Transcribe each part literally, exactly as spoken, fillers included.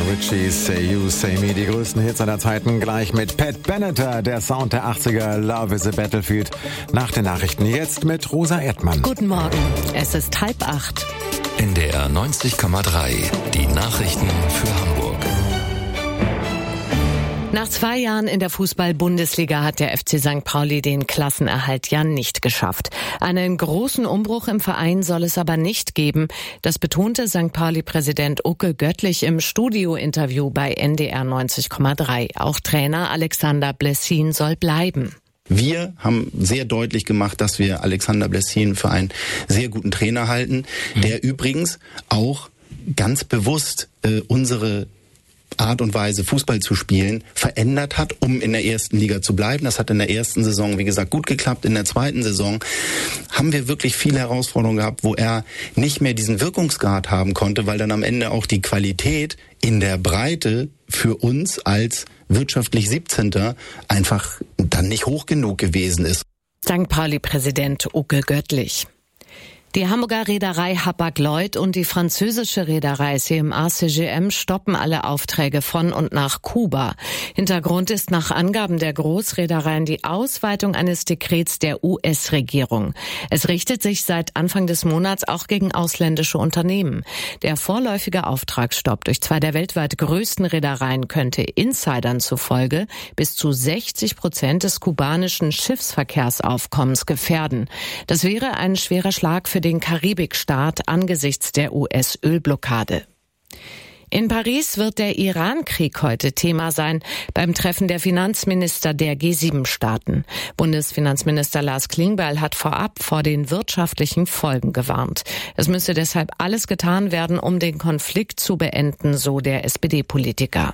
Ritchie, Say You, Say Me, die größten Hits aller Zeiten, gleich mit Pat Benatar, der Sound der achtziger, Love is a Battlefield. Nach den Nachrichten jetzt mit Rosa Erdmann. Guten Morgen, es ist halb acht. N D R neunzig Komma drei, die Nachrichten für Hamburg. Nach zwei Jahren in der Fußball-Bundesliga hat der F C Sankt Pauli den Klassenerhalt ja nicht geschafft. Einen großen Umbruch im Verein soll es aber nicht geben. Das betonte Sankt Pauli-Präsident Uke Göttlich im Studio-Interview bei N D R neunzig Komma drei. Auch Trainer Alexander Blessin soll bleiben. Wir haben sehr deutlich gemacht, dass wir Alexander Blessin für einen sehr guten Trainer halten, der mhm. übrigens auch ganz bewusst äh, unsere Art und Weise, Fußball zu spielen, verändert hat, um in der ersten Liga zu bleiben. Das hat in der ersten Saison, wie gesagt, gut geklappt. In der zweiten Saison haben wir wirklich viele Herausforderungen gehabt, wo er nicht mehr diesen Wirkungsgrad haben konnte, weil dann am Ende auch die Qualität in der Breite für uns als wirtschaftlich siebzehnter einfach dann nicht hoch genug gewesen ist. Sankt Pauli-Präsident Uke Göttlich. Die Hamburger Reederei Hapag-Lloyd und die französische Reederei C M A C G M stoppen alle Aufträge von und nach Kuba. Hintergrund ist nach Angaben der Großreedereien die Ausweitung eines Dekrets der U S-Regierung. Es richtet sich seit Anfang des Monats auch gegen ausländische Unternehmen. Der vorläufige Auftragsstopp durch zwei der weltweit größten Reedereien könnte Insidern zufolge bis zu sechzig Prozent des kubanischen Schiffsverkehrsaufkommens gefährden. Das wäre ein schwerer Schlag für den Karibikstaat angesichts der U S-Ölblockade. In Paris wird der Iran-Krieg heute Thema sein beim Treffen der Finanzminister der G sieben Staaten. Bundesfinanzminister Lars Klingbeil hat vorab vor den wirtschaftlichen Folgen gewarnt. Es müsse deshalb alles getan werden, um den Konflikt zu beenden, so der S P D-Politiker.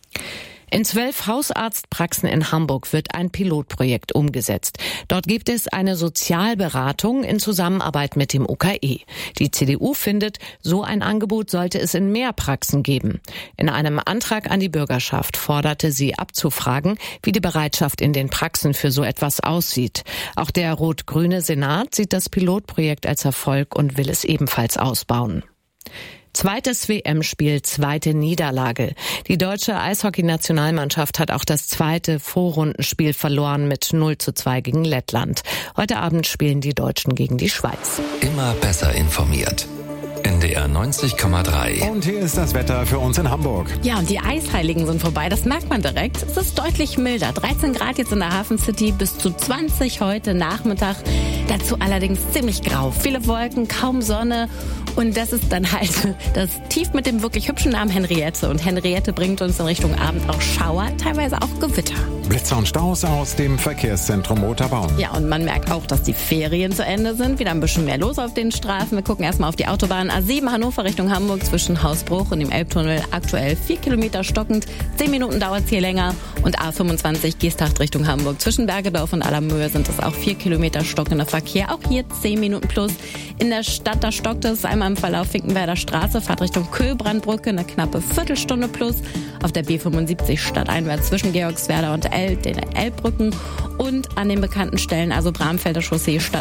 In zwölf Hausarztpraxen in Hamburg wird ein Pilotprojekt umgesetzt. Dort gibt es eine Sozialberatung in Zusammenarbeit mit dem U K E. Die C D U findet, so ein Angebot sollte es in mehr Praxen geben. In einem Antrag an die Bürgerschaft forderte sie abzufragen, wie die Bereitschaft in den Praxen für so etwas aussieht. Auch der rot-grüne Senat sieht das Pilotprojekt als Erfolg und will es ebenfalls ausbauen. Zweites W M-Spiel, zweite Niederlage. Die deutsche Eishockey-Nationalmannschaft hat auch das zweite Vorrundenspiel verloren mit null zu zwei gegen Lettland. Heute Abend spielen die Deutschen gegen die Schweiz. Immer besser informiert. N D R neunzig Komma drei. Und hier ist das Wetter für uns in Hamburg. Ja, und die Eisheiligen sind vorbei, das merkt man direkt. Es ist deutlich milder. dreizehn Grad jetzt in der Hafen City, bis zu zwanzig heute Nachmittag. Dazu allerdings ziemlich grau. Viele Wolken, kaum Sonne. Und das ist dann halt das Tief mit dem wirklich hübschen Namen Henriette. Und Henriette bringt uns in Richtung Abend auch Schauer, teilweise auch Gewitter. Blitzer und Staus aus dem Verkehrszentrum Roterbaum. Ja, und man merkt auch, dass die Ferien zu Ende sind. Wieder ein bisschen mehr los auf den Straßen. Wir gucken erstmal auf die Autobahn A sieben Hannover Richtung Hamburg zwischen Hausbruch und dem Elbtunnel. Aktuell vier Kilometer stockend. Zehn Minuten dauert es hier länger. Und A fünfundzwanzig Geesthacht Richtung Hamburg. Zwischen Bergedorf und Allermöhe sind es auch vier Kilometer stockender Verkehr. Auch hier zehn Minuten plus. In der Stadt, da stockt es einmal im Verlauf Finkenwerder Straße. Fahrt Richtung Köhlbrandbrücke. Eine knappe Viertelstunde plus. Auf der B fünfundsiebzig stadteinwärts zwischen Georgswerda und El, den Elbbrücken. Und an den bekannten Stellen, also Bramfelder Chaussee, Stadt